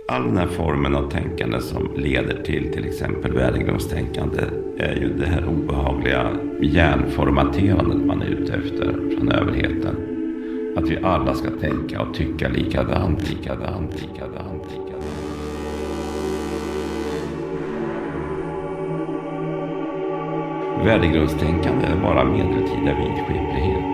All den här formen av tänkande som leder till exempel värdegrundstänkande är ju det här obehagliga hjärnformaterandet man är ute efter från överheten. Att vi alla ska tänka och tycka likadant. Värdegrundstänkande är bara medeltida vidskeplighet.